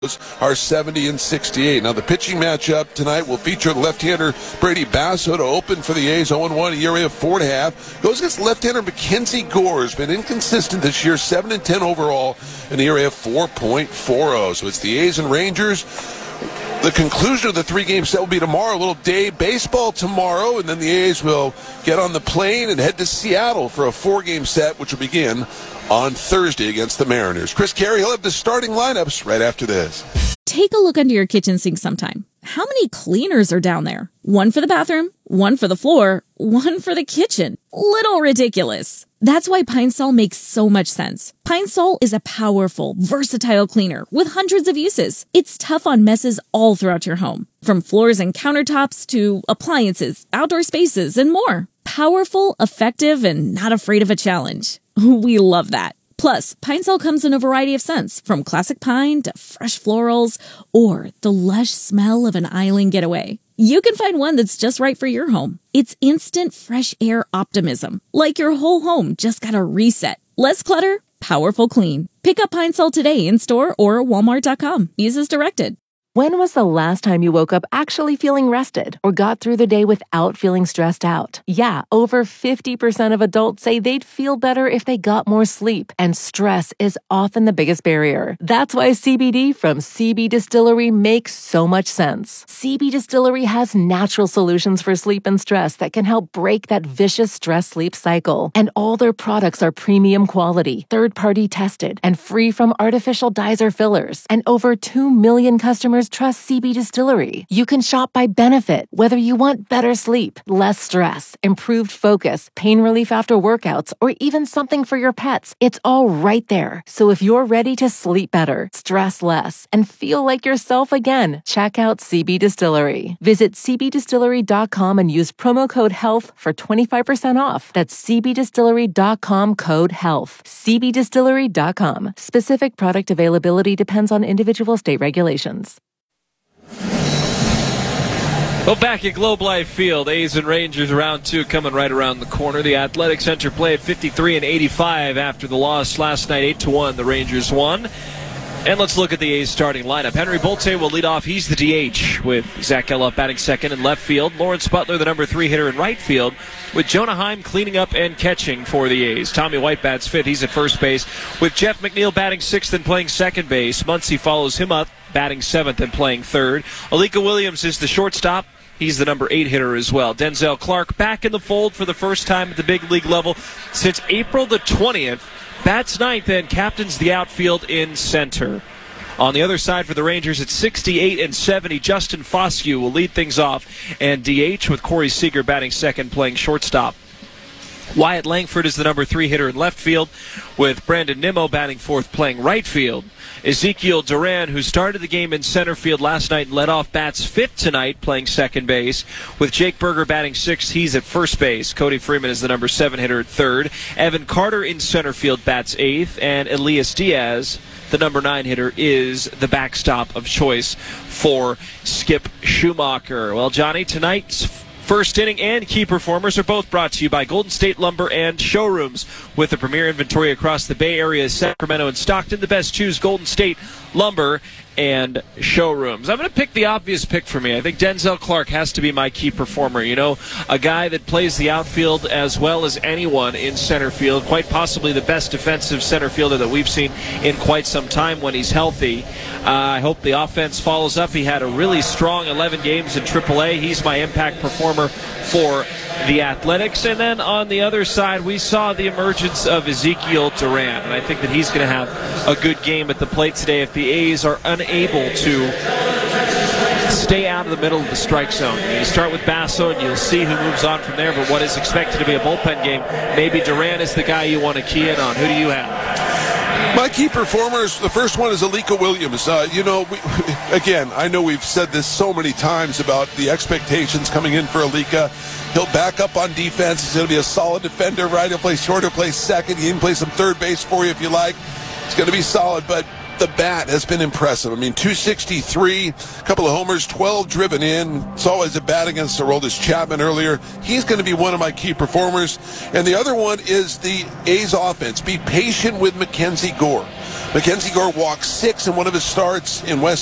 are 70 and 68. Now the pitching matchup tonight will feature left-hander Brady Basso to open for the A's, 0-1, ERA of 4.5. Goes against left-hander Mackenzie Gore, has been inconsistent this year, 7 and 10 overall, an ERA of 4.40. So it's the A's and Rangers. The conclusion of the three-game set will be tomorrow. A little day baseball tomorrow, and then the A's will get on the plane and head to Seattle for a four-game set, which will begin on Thursday against the Mariners. Chris Carey, he'll have the starting lineups right after this. Take a look under your kitchen sink sometime. How many cleaners are down there? One for the bathroom, one for the floor, one for the kitchen. Little ridiculous. That's why Pine Sol makes so much sense. Pine Sol is a powerful, versatile cleaner with hundreds of uses. It's tough on messes all throughout your home, from floors and countertops to appliances, outdoor spaces, and more. Powerful, effective, and not afraid of a challenge. We love that. Plus, Pine Sol comes in a variety of scents, from classic pine to fresh florals or the lush smell of an island getaway. You can find one that's just right for your home. It's instant fresh air optimism, like your whole home just got a reset. Less clutter, powerful clean. Pick up Pine Sol today in store or walmart.com. Use as directed. When was the last time you woke up actually feeling rested or got through the day without feeling stressed out? Yeah, over 50% of adults say they'd feel better if they got more sleep, and stress is often the biggest barrier. That's why CBD from CB Distillery makes so much sense. CB Distillery has natural solutions for sleep and stress that can help break that vicious stress-sleep cycle. And all their products are premium quality, third-party tested, and free from artificial dyes or fillers. And over 2 million customers trust CB Distillery. You can shop by benefit, whether you want better sleep, less stress, improved focus, pain relief after workouts, or even something for your pets. It's all right there. So if you're ready to sleep better, stress less, and feel like yourself again, check out CB Distillery. Visit cbdistillery.com and use promo code HEALTH for 25% off. That's cbdistillery.com, code HEALTH. cbdistillery.com. Specific product availability depends on individual state regulations. Well, back at Globe Life Field, A's and Rangers round two coming right around the corner. The Athletic Center play at 53 and 85 after the loss last night, 8-1. The Rangers won. And let's look at the A's starting lineup. Henry Bolte will lead off. He's the DH, with Zach Geloff batting second in left field. Lawrence Butler, the number 3 hitter in right field, with Jonah Heim cleaning up and catching for the A's. Tommy White bats fifth. He's at first base, with Jeff McNeil batting sixth and playing second base. Muncy follows him up, batting seventh and playing third. Alika Williams is the shortstop. He's the number 8 hitter as well. Denzel Clark back in the fold for the first time at the big league level since April the 20th. Bats ninth and captains the outfield in center. On the other side for the Rangers at 68 and 70, Justin Foscue will lead things off and DH, with Corey Seager batting second, playing shortstop. Wyatt Langford is the number 3 hitter in left field, with Brandon Nimmo batting fourth, playing right field. Ezekiel Duran, who started the game in center field last night and led off, bats fifth tonight, playing second base. With Jake Berger batting sixth, he's at first base. Cody Freeman is the number 7 hitter at third. Evan Carter in center field bats eighth, and Elias Diaz, the number 9 hitter, is the backstop of choice for Skip Schumacher. Well, Johnny, tonight's first inning and key performers are both brought to you by Golden State Lumber and Showrooms. With the premier inventory across the Bay Area, Sacramento, and Stockton, the best choose Golden State Lumber and Showrooms. I'm going to pick the obvious pick for me. I think Denzel Clark has to be my key performer. You know, a guy that plays the outfield as well as anyone in center field, quite possibly the best defensive center fielder that we've seen in quite some time when he's healthy. I hope the offense follows up. He had a really strong 11 games in AAA. He's my impact performer for the Athletics. And then on the other side, we saw the emergence of Ezekiel Duran, and I think that he's going to have a good game at the plate today if the A's are unable to stay out of the middle of the strike zone. You start with Basso, and you'll see who moves on from there, but what is expected to be a bullpen game, maybe Duran is the guy you want to key in on. Who do you have? My key performers, the first one is Alika Williams. Again, I know we've said this so many times about the expectations coming in for Alika. He'll back up on defense. He's going to be a solid defender, right? He'll play short, he'll play second. He can play some third base for you if you like. It's going to be solid, but the bat has been impressive. I mean, 263, a couple of homers, 12 driven in. It's always a bat against Aroldis Chapman earlier. He's going to be one of my key performers. And the other one is the A's offense. Be patient with Mackenzie Gore. Mackenzie Gore walked 6 in one of his starts in West